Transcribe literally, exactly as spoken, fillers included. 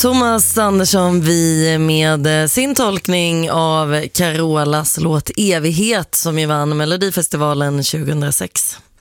Thomas Andersson Vi med sin tolkning av Carolas låt Evighet som ju vann Melodifestivalen tjugohundrasex.